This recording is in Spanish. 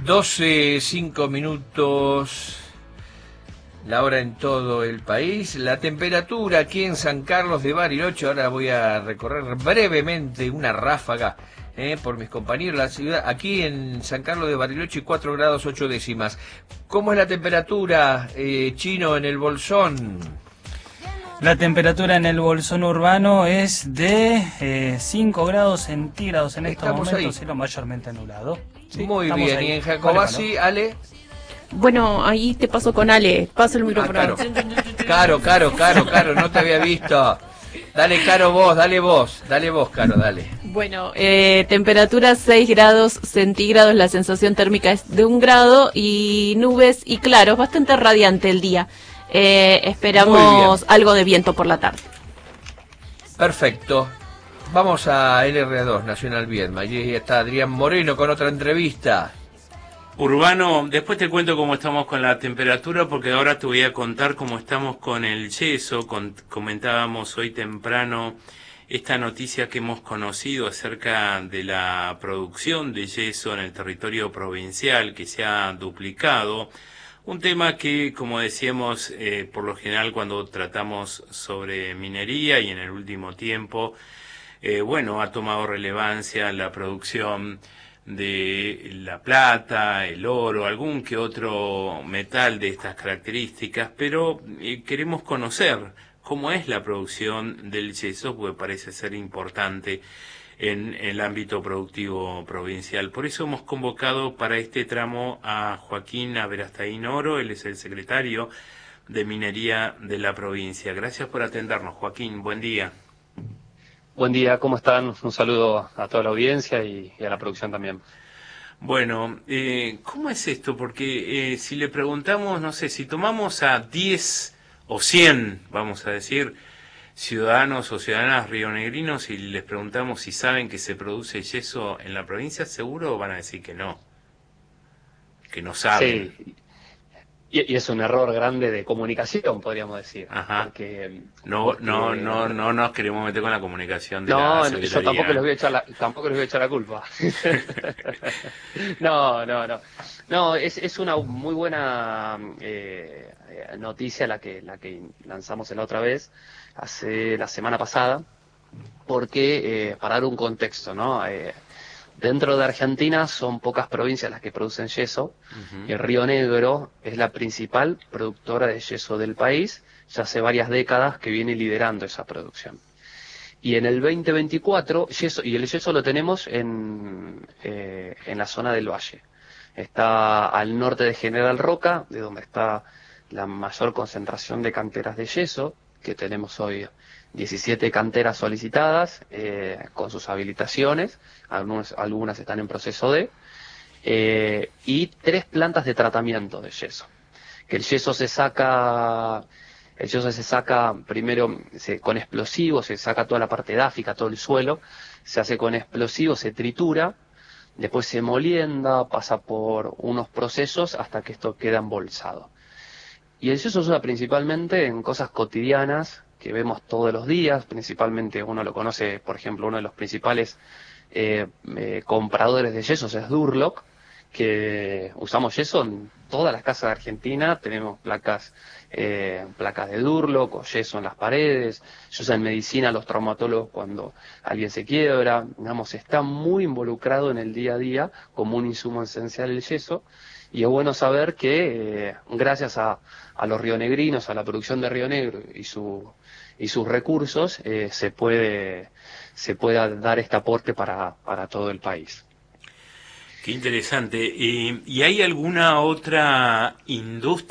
12:05, la hora en todo el país. La temperatura aquí en San Carlos de Bariloche, ahora voy a recorrer brevemente una ráfaga por mis compañeros. La ciudad, aquí en San Carlos de Bariloche, 4 grados 8 décimas. ¿Cómo es la temperatura, Chino, en el Bolsón? La temperatura en el Bolsón urbano es de 5 grados centígrados en estos momentos, cielo mayormente nublado. Sí, muy bien, ahí. Y en Jacobasi, Ale. Bueno, ahí te paso con Ale, paso el micrófono. Caro, no te había visto. Dale, Caro, vos, dale vos, Caro, dale. Bueno, temperatura 6 grados centígrados, la sensación térmica es de 1 grado y nubes y claros, bastante radiante el día. Esperamos algo de viento por la tarde. Perfecto. Vamos a LRA2, Nacional Viedma. Allí está Adrián Moreno con otra entrevista. Urbano, después te cuento cómo estamos con la temperatura, porque ahora te voy a contar cómo estamos con el yeso. Comentábamos hoy temprano esta noticia que hemos conocido acerca de la producción de yeso en el territorio provincial, que se ha duplicado. Un tema que, como decíamos, por lo general cuando tratamos sobre minería y en el último tiempo, ha tomado relevancia la producción de la plata, el oro, algún que otro metal de estas características, pero queremos conocer cómo es la producción del yeso, porque parece ser importante en el ámbito productivo provincial. Por eso hemos convocado para este tramo a Joaquín Aberastaín Oro, él es el secretario de Minería de la provincia. Gracias por atendernos, Joaquín, buen día. Buen día, ¿cómo están? Un saludo a toda la audiencia y a la producción también. Bueno, ¿cómo es esto? Porque si le preguntamos, no sé, si tomamos a 10 o 100, vamos a decir, ciudadanos o ciudadanas rionegrinos y les preguntamos si saben que se produce yeso en la provincia, seguro van a decir que no saben. Sí. Y es un error grande de comunicación, podríamos decir. Ajá. Porque no nos queremos meter con la comunicación de la Secretaría. Yo tampoco les voy a echar la culpa. No, es una muy buena noticia la que lanzamos la otra vez, la semana pasada, porque para dar un contexto, ¿no? Dentro de Argentina son pocas provincias las que producen yeso. Uh-huh. Y Río Negro es la principal productora de yeso del país, ya hace varias décadas que viene liderando esa producción. Y en el 2024, el yeso lo tenemos en la zona del Valle. Está al norte de General Roca, de donde está la mayor concentración de canteras de yeso, que tenemos hoy 17 canteras solicitadas con sus habilitaciones, algunas están en proceso y 3 plantas de tratamiento de yeso. Que el yeso se saca primero con explosivos, se saca toda la parte edáfica, todo el suelo, se hace con explosivos, se tritura, después se molienda, pasa por unos procesos hasta que esto queda embolsado. Y el yeso se usa principalmente en cosas cotidianas que vemos todos los días, principalmente uno lo conoce, por ejemplo, uno de los principales compradores de yesos es Durlock, que usamos yeso en todas las casas de Argentina, tenemos placas de Durlock o yeso en las paredes, se usa en medicina los traumatólogos cuando alguien se quiebra, digamos, está muy involucrado en el día a día como un insumo esencial el yeso. Y es bueno saber que gracias a los rionegrinos, a la producción de Río Negro y sus recursos, se puede dar este aporte para todo el país. Qué interesante. ¿Y hay alguna otra industria